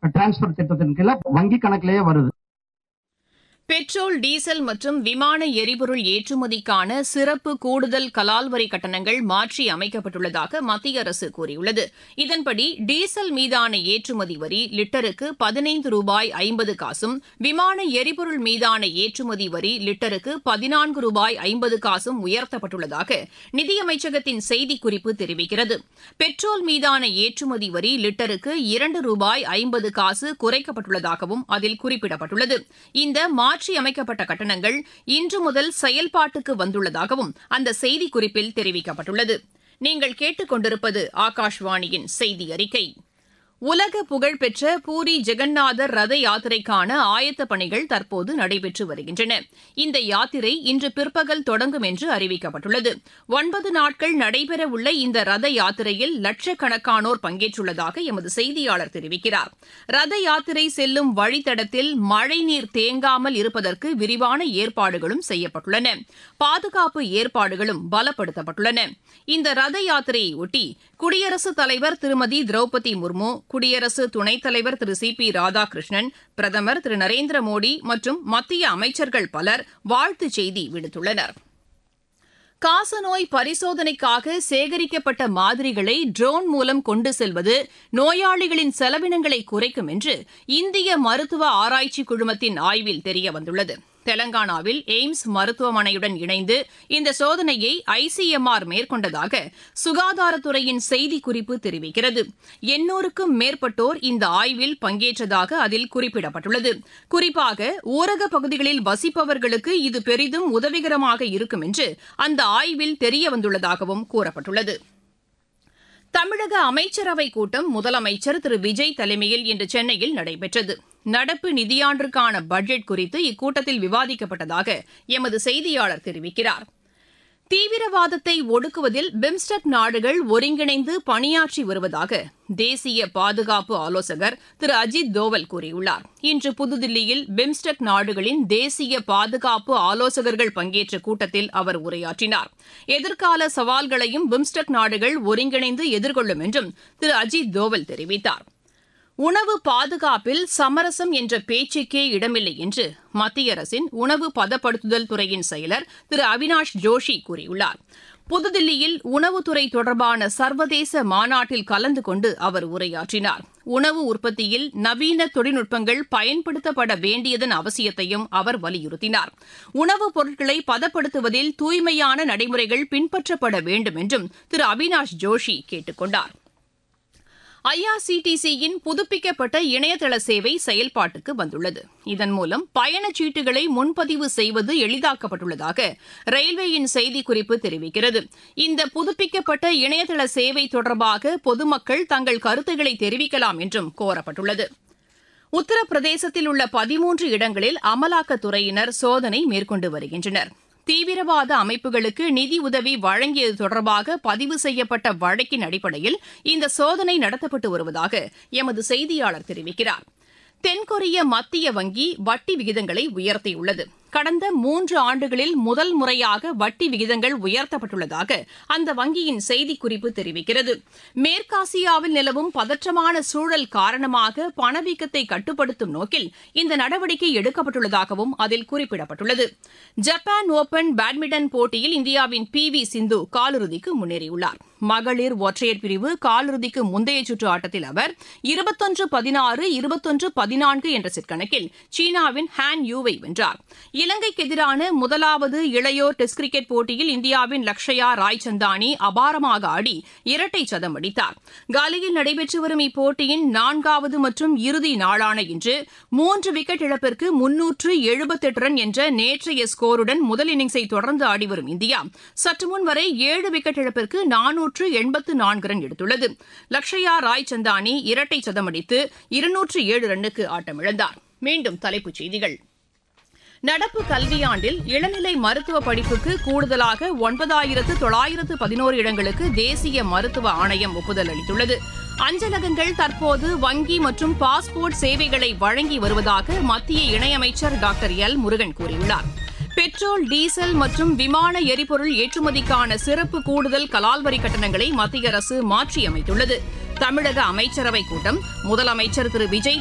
Transfer திட்டத்தின் கீழ வங்கி கணக்கிலேயே வருது. பெட்ரோல், டீசல் மற்றும் விமான எரிபொருள் ஏற்றுமதிக்கான சிறப்பு கூடுதல் கலால் வரி கட்டணங்கள் மாற்றி அமைக்கப்பட்டுள்ளதாக மத்திய அரசு கூறியுள்ளது. இதன்படி டீசல் மீதான ஏற்றுமதி வரி லிட்டருக்கு 15 ரூபாய் 50 காசும், விமான எரிபொருள் மீதான ஏற்றுமதி வரி லிட்டருக்கு 14 ரூபாய் 50 காசும் உயர்த்தப்பட்டுள்ளதாக நிதியமைச்சகத்தின் செய்திக்குறிப்பு தெரிவிக்கிறது. பெட்ரோல் மீதான ஏற்றுமதி வரி லிட்டருக்கு 2 ரூபாய் 50 காசு குறைக்கப்பட்டுள்ளதாகவும் அதில் குறிப்பிடப்பட்டுள்ளது. இந்த மாற்றி அமைக்கப்பட்ட கட்டணங்கள் இன்று முதல் செயல்பாட்டுக்கு வந்துள்ளதாகவும் அந்த செய்திக்குறிப்பில் தெரிவிக்கப்பட்டுள்ளது. நீங்கள் கேட்டுக்கொண்டிருப்பது ஆகாஷ்வாணியின் செய்தி அறிக்கை. உலக புகழ்பெற்ற பூரி ஜெகநாதர் ரத யாத்திரைக்கான ஆயத்தப் பணிகள் தற்போது நடைபெற்று வருகின்றன. இந்த யாத்திரை இன்று பிற்பகல் தொடங்கும் என்று அறிவிக்கப்பட்டுள்ளது. 9 நாட்கள் நடைபெறவுள்ள இந்த ரத யாத்திரையில் லட்சக்கணக்கானோர் பங்கேற்றுள்ளதாக எமது செய்தியாளர் தெரிவிக்கிறார். ரத யாத்திரை செல்லும் வழித்தடத்தில் மழைநீர் தேங்காமல் இருப்பதற்கு விரிவான ஏற்பாடுகளும் செய்யப்பட்டுள்ளன. பாதுகாப்பு ஏற்பாடுகளும் பலப்படுத்தப்பட்டுள்ளன. இந்த ரத யாத்திரையொட்டி குடியரசுத் தலைவர் திருமதி திரௌபதி முர்மு, குடியரசு துணைத் தலைவர் திரு சி.பி. ராதாகிருஷ்ணன், பிரதமர் திரு நரேந்திர மோடி மற்றும் மத்திய அமைச்சர்கள் பலர் வாழ்த்துச் செய்தி விடுத்துள்ளனர். காசநோய் பரிசோதனைக்காக சேகரிக்கப்பட்ட மாதிரிகளை ட்ரோன் மூலம் கொண்டு செல்வது நோயாளிகளின் செலவினங்களை குறைக்கும் என்று இந்திய மருத்துவ ஆராய்ச்சி குழுமத்தின் ஆய்வில் தெரியவந்துள்ளது. தெலங்கானாவில் எய்ம்ஸ் மருத்துவமனையுடன் இணைந்து இந்த சோதனையை ஐசிஎம்ஆர் மேற்கொண்டதாக சுகாதாரத்துறையின் செய்திக்குறிப்பு தெரிவிக்கிறது. 800க்கும் மேற்பட்டோர் இந்த ஆய்வில் பங்கேற்றதாக அதில் குறிப்பிடப்பட்டுள்ளது. குறிப்பாக ஊரக பகுதிகளில் வசிப்பவர்களுக்கு இது பெரிதும் உதவிகரமாக இருக்கும் என்று அந்த ஆய்வில் தெரியவந்துள்ளதாகவும் கூறப்பட்டுள்ளது. தமிழக அமைச்சரவைக் கூட்டம் முதலமைச்சர் திரு விஜய் தலைமையில் இன்று சென்னையில் நடைபெற்றது. நடப்பு நிதியாண்டிற்கான பட்ஜெட் குறித்து இக்கூட்டத்தில் விவாதிக்கப்பட்டதாக எமது செய்தியாளர் தெரிவிக்கிறார். தீவிரவாதத்தை ஒடுக்குவதில் பிம்ஸ்டெக் நாடுகள் ஒருங்கிணைந்து பணியாற்றி வருவதாக தேசிய பாதுகாப்பு ஆலோசகர் திரு அஜித் தோவல் கூறியுள்ளார். இன்று புதுதில்லியில் பிம்ஸ்டெக் நாடுகளின் தேசிய பாதுகாப்பு ஆலோசகர்கள் பங்கேற்ற கூட்டத்தில் அவர் உரையாற்றினார். எதிர்கால சவால்களையும் பிம்ஸ்டெக் நாடுகள் ஒருங்கிணைந்து எதிர்கொள்ளும் என்றும் திரு அஜித் தோவல் தெரிவித்தார். உணவு பாதுகாப்பில் சமரசம் என்ற பேச்சுக்கே இடமில்லை என்று மத்திய அரசின் உணவு பதப்படுத்துதல் துறையின் செயலர் திரு அவினாஷ் ஜோஷி கூறியுள்ளார். புதுதில்லியில் உணவுத்துறை தொடர்பான சர்வதேச மாநாட்டில் கலந்து கொண்டு அவர் உரையாற்றினார். உணவு உற்பத்தியில் நவீன தொழில்நுட்பங்கள் பயன்படுத்தப்பட வேண்டியதன் அவசியத்தையும் அவர் வலியுறுத்தினார். உணவுப் பொருட்களை பதப்படுத்துவதில் தூய்மையான நடைமுறைகள் பின்பற்றப்பட வேண்டும் என்றும் திரு அவினாஷ் ஜோஷி கேட்டுக் கொண்டார். IRCTC-யின் புதுப்பிக்கப்பட்ட இணையதள சேவை செயல்பாட்டுக்கு வந்துள்ளது. இதன் மூலம் பயணச்சீட்டுகளை முன்பதிவு செய்வது எளிதாக்கப்பட்டுள்ளதாக ரயில்வேயின் செய்திக்குறிப்பு தெரிவிக்கிறது. இந்த புதுப்பிக்கப்பட்ட இணையதள சேவை தொடர்பாக பொதுமக்கள் தங்கள் கருத்துக்களை தெரிவிக்கலாம் என்றும் கோரப்பட்டுள்ளது. உத்தரப்பிரதேசத்தில் உள்ள 13 இடங்களில் அமலாக்கத்துறையினர் சோதனை மேற்கொண்டு வருகின்றனர். தீவிரவாத அமைப்புகளுக்கு நிதி உதவி வழங்கியது தொடர்பாக பதிவு செய்யப்பட்ட வழக்கின் அடிப்படையில் இந்த சோதனை நடத்தப்பட்டு வருவதாக எமது செய்தியாளர் தெரிவிக்கிறார். தென்கொரிய மத்திய வங்கி வட்டி விகிதங்களை உயர்த்தியுள்ளது. கடந்த 3 ஆண்டுகளில் முதல் முறையாக வட்டி விகிதங்கள் உயர்த்தப்பட்டுள்ளதாக அந்த வங்கியின் செய்திக்குறிப்பு தெரிவிக்கிறது. மேற்காசியாவில் நிலவும் பதற்றமான சூழல் காரணமாக பணவீக்கத்தை கட்டுப்படுத்தும் நோக்கில் இந்த நடவடிக்கை எடுக்கப்பட்டுள்ளதாகவும் அதில் குறிப்பிடப்பட்டுள்ளது. ஜப்பான் ஓபன் பேட்மிண்டன் போட்டியில் இந்தியாவின் PV சிந்து காலிறுதிக்கு முன்னேறியுள்ளார். மகளிர் ஒற்றையர் பிரிவு காலிறுதிக்கு முந்தைய சுற்று ஆட்டத்தில் அவர் 21-16, 21-14 என்ற செட் கணக்கில் சீனாவின் ஹான் யூவை வென்றார். இலங்கைக்கு எதிரான முதலாவது இளையோர் டெஸ்ட் கிரிக்கெட் போட்டியில் இந்தியாவின் லக்ஷயா ராய்சந்தானி அபாரமாக ஆடி இரட்டை சதம் அடித்தார். காலியில் நடைபெற்று வரும் இப்போட்டியின் 4வது மற்றும் இறுதி நாளான இன்று 3 விக்கெட் இழப்பிற்கு 378 ரன் என்ற நேற்றைய ஸ்கோருடன் முதல் இன்னிங்ஸை தொடர்ந்து ஆடிவரும் இந்தியா சற்றுமுன் வரை 7 விக்கெட் இழப்பிற்கு 484 ரன் எடுத்துள்ளது. லக்ஷயா ராய்சந்தானி இரட்டை சதம் அடித்து 207 ரன்னுக்கு ஆட்டமிழந்தார். மீண்டும் தலைப்புச் செய்திகள். நடப்பு கல்வியாண்டில் இளநிலை மருத்துவ படிப்புக்கு கூடுதலாக 9,911 இடங்களுக்கு தேசிய மருத்துவ ஆணையம் ஒப்புதல் அளித்துள்ளது. அஞ்சலகங்கள் தற்போது வங்கி மற்றும் பாஸ்போர்ட் சேவைகளை வழங்கி வருவதாக மத்திய இணையமைச்சர் டாக்டர் எல் முருகன் கூறியுள்ளார். பெட்ரோல், டீசல் மற்றும் விமான எரிபொருள் ஏற்றுமதிக்கான சிறப்பு கூடுதல் கலால் வரி கட்டணங்களை மத்திய அரசு மாற்றியமைத்துள்ளது. தமிழக அமைச்சரவைக் கூட்டம் முதலமைச்சர் திரு விஜய்